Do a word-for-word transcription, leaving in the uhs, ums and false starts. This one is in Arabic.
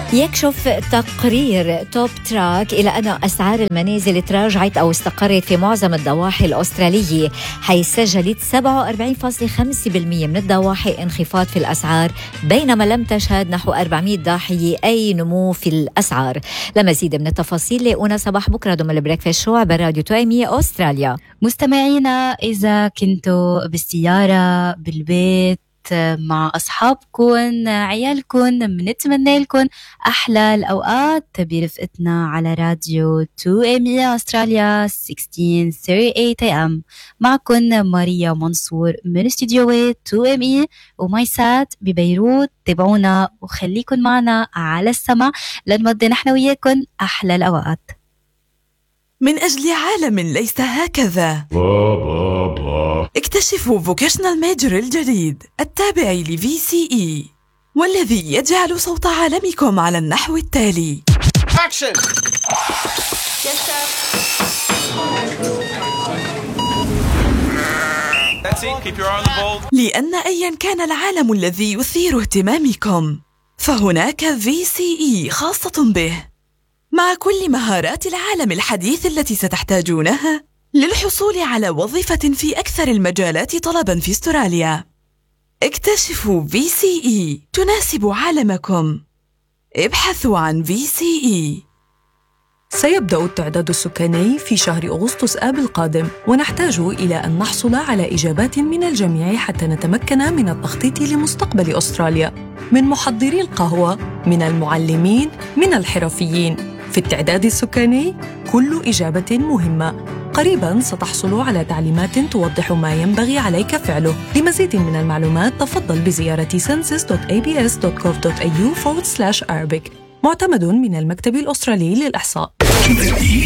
يكشف تقرير توب تراك إلى أن أسعار المنازل تراجعت أو استقرت في معظم الضواحي الأسترالية، حيث سجلت سبعة وأربعين فاصلة خمسة بالمئة من الضواحي انخفاض في الأسعار، بينما لم تشهد نحو أربعمئة ضاحية أي نمو في الأسعار. لمزيد من التفاصيل لاقونا صباح بكرة ضمن البريكفاست شو على راديو تو إم إي أستراليا. مستمعينا، إذا كنتوا بالسيارة، بالبيت، مع أصحابكم، عيالكم، بنتمنى لكم أحلى الأوقات برفقتنا على راديو تو إم إي أستراليا ستة عشر ثلاثين وثمانين إيه إم. معكم ماريا منصور من استديوهات تو إم إي ومايسات ببيروت. تابعونا وخليكن معنا على السمع لنمضي نحن وياكم أحلى الأوقات. من أجل عالم ليس هكذا، اكتشفوا فوكيشنال ميجر الجديد التابع لفي سي إي، والذي يجعل صوت عالمكم على النحو التالي. Action. Yes, sir. That's it. Keep your eye on the ball. لأن أيا كان العالم الذي يثير اهتمامكم، فهناك في سي إي خاصة به، مع كل مهارات العالم الحديث التي ستحتاجونها للحصول على وظيفة في أكثر المجالات طلباً في استراليا. اكتشفوا في سي إي تناسب عالمكم. ابحثوا عن في سي إي. سيبدأ التعداد السكاني في شهر أغسطس آب القادم، ونحتاج إلى أن نحصل على إجابات من الجميع حتى نتمكن من التخطيط لمستقبل أستراليا، من محضري القهوة، من المعلمين، من الحرفيين. في التعداد السكاني كل إجابة مهمة. قريباً ستحصل على تعليمات توضح ما ينبغي عليك فعله. لمزيد من المعلومات تفضل بزيارة census dot a b s dot gov dot a u forward slash arabic. معتمد من المكتب الأسترالي للإحصاء.